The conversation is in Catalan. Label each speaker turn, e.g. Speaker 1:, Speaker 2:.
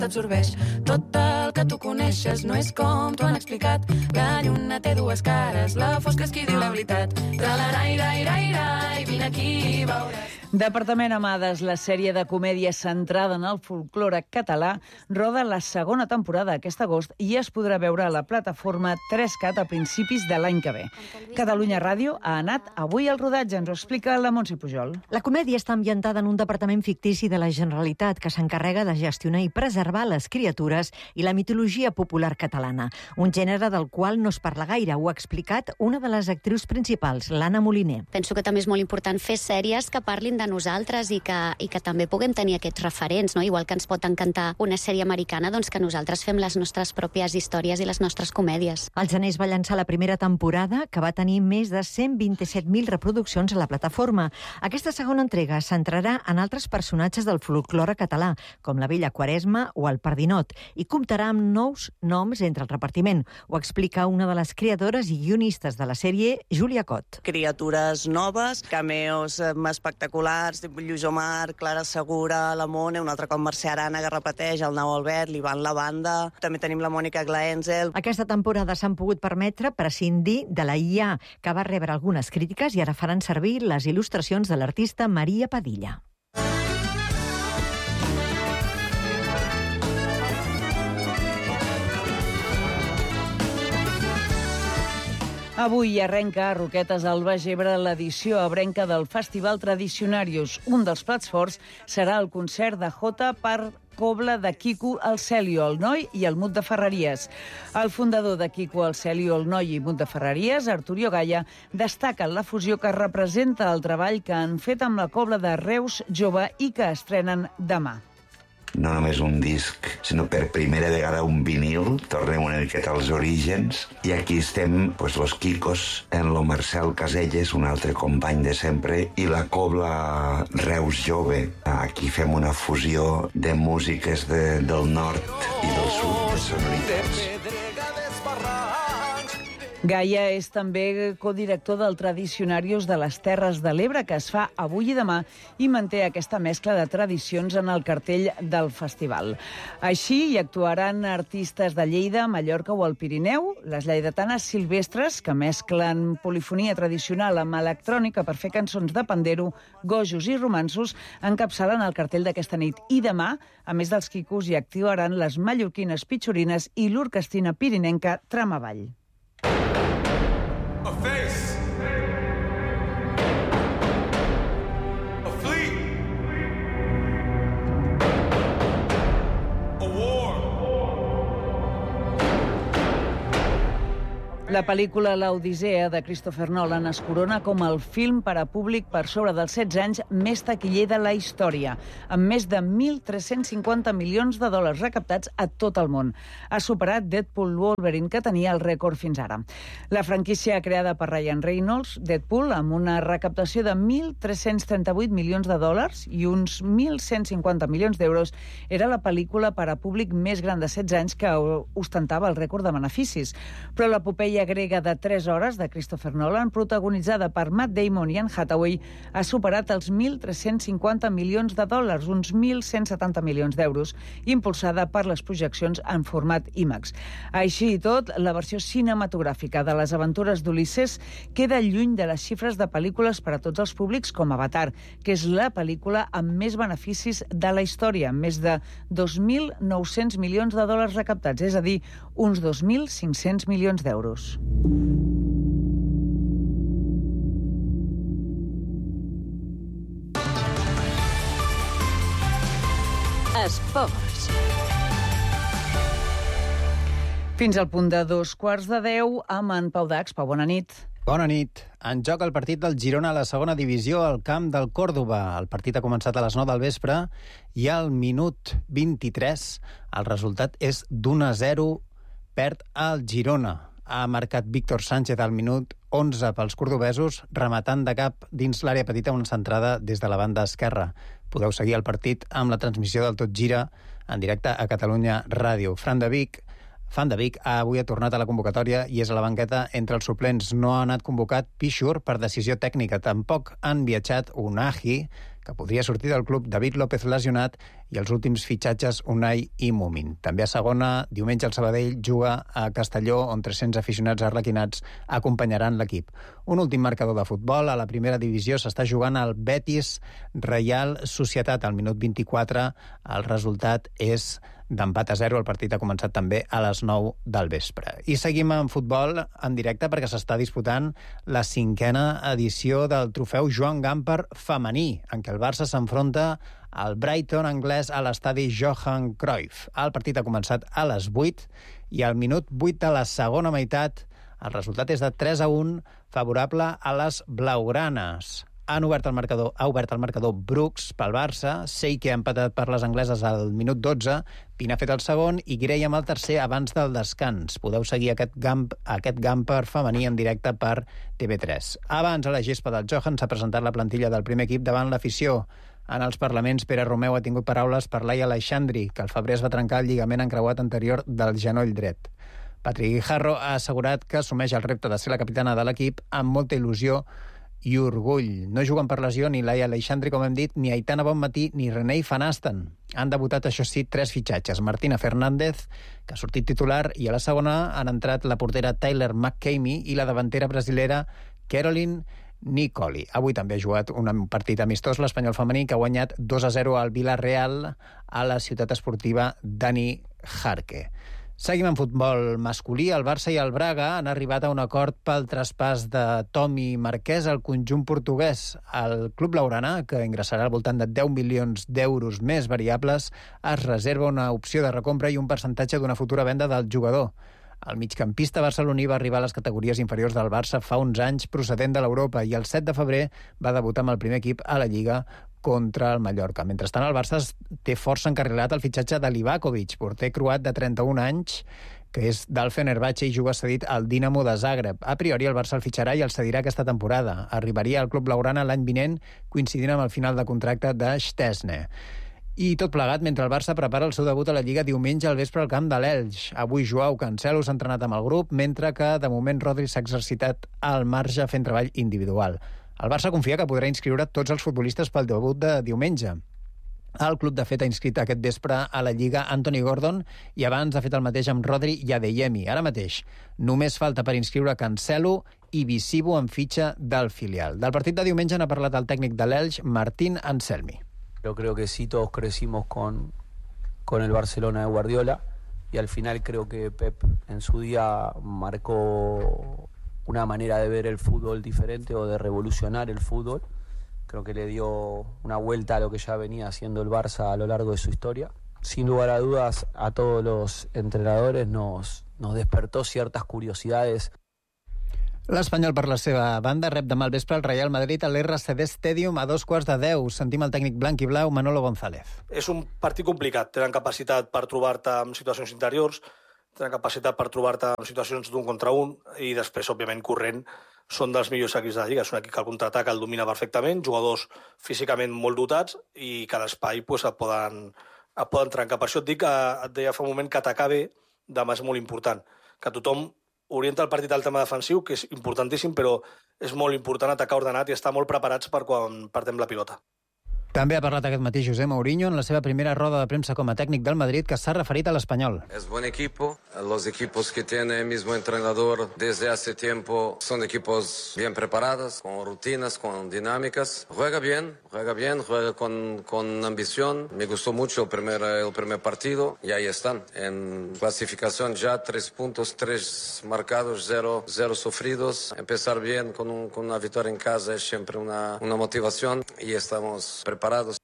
Speaker 1: t'absorbeix. Tot el que tu coneixes no és com t'ho han explicat. La lluna té dues cares, la fosca és qui diu la veritat. Tra-la-rai-rai-rai-rai, vine aquí i veuràs.
Speaker 2: Departament Amades, la sèrie de comèdia centrada en el folklore català, roda la segona temporada aquest agost i es podrà veure a la plataforma 3CAT a principis de l'any que ve. Catalunya Ràdio ha anat avui al rodatge, ens ho explica la Montse Pujol.
Speaker 3: La comèdia està ambientada en un departament fictici de la Generalitat que s'encarrega de gestionar i preservar les criatures i la mitologia popular catalana, un gènere del qual no es parla gaire, ho ha explicat una de les actrius principals, l'Anna Moliner.
Speaker 4: Penso que també és molt important fer sèries que parlin de nosaltres i que també puguem tenir aquests referents, no? Igual que ens pot encantar una sèrie americana, doncs que nosaltres fem les nostres pròpies històries i les nostres comèdies.
Speaker 3: Els Geners va llançar la primera temporada, que va tenir més de 127.000 reproduccions a la plataforma. Aquesta segona entrega centrarà en altres personatges del folklore català, com la Vella Quaresma o el Pardinot, i comptarà amb nous noms entre el repartiment. Ho explica una de les creadores i guionistes de la sèrie, Júlia Cot.
Speaker 5: Criatures noves, cameos espectaculars, Lluís Omar, Clara Segura, la Mone, un altre com Mercè Arana, que repeteix, el Nau Albert, l'Ivan Lavanda, també tenim la Mònica Glaenzel.
Speaker 3: Aquesta temporada s'han pogut permetre prescindir de la IA, que va rebre algunes crítiques i ara faran servir les il·lustracions de l'artista Maria Padilla.
Speaker 2: Avui arrenca a Roquetes al Baix Ebre l'edició ebrenca del Festival Tradicionarius. Un dels plats forts serà el concert de Jota per cobla de Quico el Celio, el Noi i el Mut de Ferreries. El fundador de Quico el Celio, el Noi i Mut de Ferreries, Arturio Gaya, destaca la fusió que representa el treball que han fet amb la cobla de Reus Jove i que estrenen demà.
Speaker 6: No només un disc, sinó per primera vegada un vinil. Tornem una miqueta als orígens. I aquí estem, los Quicos, en lo Marcel Caselles, un altre company de sempre, i la cobla Reus Jove. Aquí fem una fusió de músiques del nord i del sud, de sonoritats.
Speaker 2: Gaya és també codirector del Tradicionarius de les Terres de l'Ebre, que es fa avui i demà, i manté aquesta mescla de tradicions en el cartell del festival. Així hi actuaran artistes de Lleida, Mallorca o el Pirineu, les lleidatanes Silvestres, que mesclen polifonia tradicional amb electrònica per fer cançons de pandero, gojos i romanços, encapçalen el cartell d'aquesta nit. I demà, a més dels Quicos, hi actuaran les mallorquines Pitxorines i l'orquestrina pirinenca Tramavall.
Speaker 7: A face, a fleet, a war.
Speaker 2: La pel·lícula L'Odissea de Christopher Nolan es corona com el film per a públic per sobre dels 16 anys més taquiller de la història, amb més de 1.350 milions de dòlars recaptats a tot el món. Ha superat Deadpool Wolverine, que tenia el rècord fins ara. La franquícia creada per Ryan Reynolds, Deadpool, amb una recaptació de 1.338 milions de dòlars i uns 1.150 milions d'euros, era la pel·lícula per a públic més gran de 16 anys que ostentava el rècord de beneficis. Però l'epopeia grega de 3 hores de Christopher Nolan, protagonitzada per Matt Damon i Anne Hathaway, ha superat els 1.350 milions de dòlars, uns 1.170 milions d'euros, impulsada per les projeccions en format IMAX. Així i tot, la versió cinematogràfica de les aventures d'Ulisses queda lluny de les xifres de pel·lícules per a tots els públics com Avatar, que és la pel·lícula amb més beneficis de la història, amb més de 2.900 milions de dòlars recaptats, és a dir, uns 2.500 milions d'euros.
Speaker 8: Esports.
Speaker 2: Fins al punt de 2:15 amb en Pau Dax. Pau, bona nit.
Speaker 9: Bona nit. En joc el partit del Girona a la segona divisió al camp del Còrdova. El partit ha començat a les 9 del vespre i al minut 23 el resultat és d'1-0, perd el Girona. Ha marcat Víctor Sánchez al minut 11 pels cordobesos, rematant de cap dins l'àrea petita una centrada des de la banda esquerra. Podeu seguir el partit amb la transmissió del Tot Gira en directe a Catalunya Ràdio. Fan de Vic avui ha tornat a la convocatòria i és a la banqueta entre els suplents. No ha anat convocat Pichur per decisió tècnica. Tampoc han viatjat Unagi, que podria sortir del club, David López lesionat, i els últims fitxatges Unai i Mumin. També a segona, diumenge el Sabadell juga a Castelló, on 300 aficionats arlequinats acompanyaran l'equip. Un últim marcador de futbol. A la primera divisió s'està jugant el Betis Reial Societat. Al minut 24 el resultat és d'empat a 0. El partit ha començat també a les 9 del vespre. I seguim en futbol en directe perquè s'està disputant la 5a edició del trofeu Joan Gamper femení, en què el Barça s'enfronta al Brighton anglès a l'estadi Johan Cruyff. El partit ha començat a les 8 i al minut 8 de la segona meitat el resultat és de 3-1 favorable a les blaugranes. Ha obert el marcador Brooks pel Barça, Seike ha empatat per les angleses al minut 12, Pina ha fet el segon i Graham el tercer abans del descans. Podeu seguir aquest Gamper femení en directe per TV3. Abans, a la gespa del Johan s'ha presentat la plantilla del primer equip davant l'afició. En els parlaments, Pere Romeu ha tingut paraules per Laia Aleixandri, que al febrer es va trencar el lligament encreuat anterior del genoll dret. Patrick Guijarro ha assegurat que assumeix el repte de ser la capitana de l'equip amb molta il·lusió i orgull. No juguen per lesió ni Laia Aleixandri, com hem dit, ni Aitana Bonmatí ni Renei Van Asten. Han debutat, això sí, 3 fitxatges. Martina Fernández, que ha sortit titular, i a la segona han entrat la portera Tyler McCamey i la davantera brasilera Caroline Nicoli. Avui també ha jugat un partit amistós l'Espanyol femení, que ha guanyat 2-0 al Villarreal a la ciutat esportiva Dani Jarque. Seguim en futbol masculí. El Barça i el Braga han arribat a un acord pel traspàs de Tomi Marquès al conjunt portuguès. El club blaugrana, que ingressarà al voltant de 10 milions d'euros més variables, es reserva una opció de recompra i un percentatge d'una futura venda del jugador. El migcampista barceloní va arribar a les categories inferiors del Barça fa uns anys procedent de l'Europa i el 7 de febrer va debutar amb el primer equip a la Lliga contra el Mallorca. Mentrestant, el Barça té força encarrilat el fitxatge de Livakovic, porter croat de 31 anys, que és del Fenerbahçe i juga cedit al Dinamo de Zagreb. A priori, el Barça el fitxarà i el cedirà aquesta temporada. Arribaria al club blaugrana l'any vinent, coincidint amb el final de contracte de Szczesny. I tot plegat mentre el Barça prepara el seu debut a la Lliga diumenge al vespre al camp de l'Elx. Avui Joao Cancelo s'ha entrenat amb el grup, mentre que de moment Rodri s'ha exercitat al marge fent treball individual. El Barça confia que podrà inscriure tots els futbolistes pel debut de diumenge. El club, de fet, ha inscrit aquest vespre a la Lliga Anthony Gordon i abans ha fet el mateix amb Rodri i Adeyemi. Ara mateix només falta per inscriure Cancelo i Visibo en fitxa del filial. Del partit de diumenge n'ha parlat el tècnic de l'Elx, Martín Anselmi.
Speaker 10: Yo creo que sí, todos crecimos con el Barcelona de Guardiola y al final creo que Pep en su día marcó una manera de ver el fútbol diferente o de revolucionar el fútbol. Creo que le dio una vuelta a lo que ya venía haciendo el Barça a lo largo de su historia. Sin lugar a dudas, a todos los entrenadores nos despertó ciertas curiosidades.
Speaker 9: L'Espanyol, per la seva banda, rep demà al vespre el Real Madrid a l'RCD Stadium a 2:15. Sentim el tècnic blanc i blau, Manolo González.
Speaker 11: És un partit complicat. Tenen capacitat per trobar-te en situacions interiors, tenen capacitat per trobar-te en situacions d'un contra un i després, òbviament, corrent. Són dels millors equips de la Lliga. És un equip que el contraataca el domina perfectament, jugadors físicament molt dotats i que a l'espai pues, et poden trencar. Per això et dic que et deia fa un moment que atacar bé demà és molt important. Que tothom orienta el partit al tema defensiu, que és importantíssim, però és molt important atacar ordenat i estar molt preparats per quan partem la pilota.
Speaker 9: També ha parlat aquest matí José Mourinho en la seva primera roda de premsa com a tècnic del Madrid, que s'ha referit a l'Espanyol.
Speaker 12: Es buen equipo. Los equipos que tiene el mismo entrenador desde hace tiempo son equipos bien preparados, con rutinas, con dinámicas. Juega bien, juega con ambición. Me gustó mucho el primer partido y ahí están. En clasificación ya 3 puntos, 3 marcados, 0 sufridos. Empezar bien con una victoria en casa es siempre una motivación y estamos preparados.